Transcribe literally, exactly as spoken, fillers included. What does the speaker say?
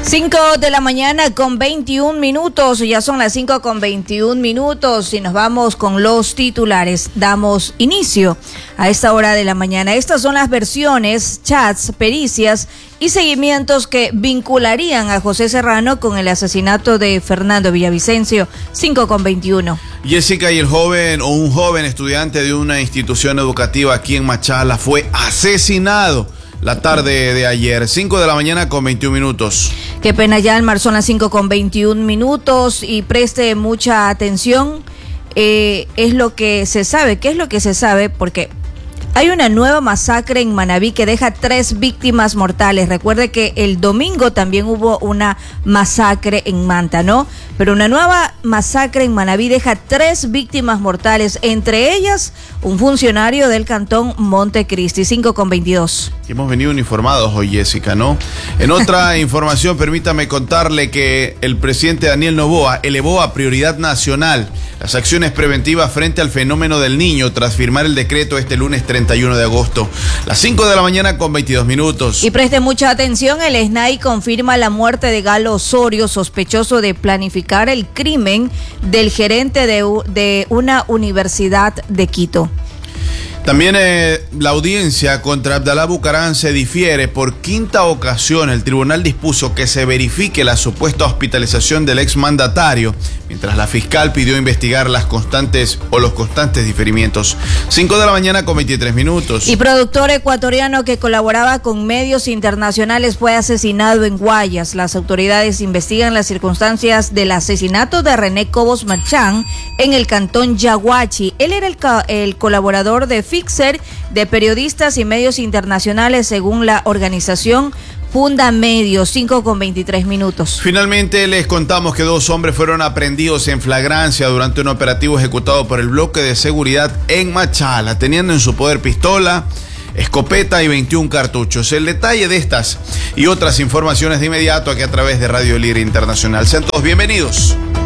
cinco de la mañana con veintiún minutos, ya son las cinco con veintiún minutos y nos vamos con los titulares. Damos inicio a esta hora de la mañana. Estas son las versiones, chats, pericias y seguimientos que vincularían a José Serrano con el asesinato de Fernando Villavicencio. cinco con veintiuno. Jessica, y el joven o un joven estudiante de una institución educativa aquí en Machala fue asesinado la tarde de ayer, cinco de la mañana con veintiún minutos. Qué pena, Yalmar, son las cinco con veintiún minutos y preste mucha atención. Eh, es lo que se sabe. ¿Qué es lo que se sabe? Porque hay una nueva masacre en Manabí que deja tres víctimas mortales. Recuerde que el domingo también hubo una masacre en Manta, ¿no? Pero una nueva masacre en Manabí deja tres víctimas mortales, entre ellas un funcionario del cantón Montecristi. cinco con veintidós. Hemos venido uniformados hoy, Jessica, ¿no? En otra información, permítame contarle que el presidente Daniel Noboa elevó a prioridad nacional las acciones preventivas frente al fenómeno del Niño tras firmar el decreto este lunes treinta y uno de agosto. Las cinco de la mañana con veintidós minutos. Y preste mucha atención, el S N A I confirma la muerte de Galo Osorio, sospechoso de planificar el crimen del gerente de, de una universidad de Quito. También eh, la audiencia contra Abdalá Bucaram se difiere por quinta ocasión. El tribunal dispuso que se verifique la supuesta hospitalización del exmandatario, mientras la fiscal pidió investigar las constantes o los constantes diferimientos. cinco de la mañana con veintitrés minutos. Y productor ecuatoriano que colaboraba con medios internacionales fue asesinado en Guayas. Las autoridades investigan las circunstancias del asesinato de René Cobos Marchán en el cantón Yaguachi. Él era el, el colaborador de Fixer de periodistas y medios internacionales según la organización Fundamedios. cinco con veintitrés minutos. Finalmente les contamos que dos hombres fueron aprehendidos en flagrancia durante un operativo ejecutado por el bloque de seguridad en Machala, teniendo en su poder pistola, escopeta y veintiún cartuchos. El detalle de estas y otras informaciones de inmediato aquí a través de Radio Líder Internacional. Sean todos bienvenidos.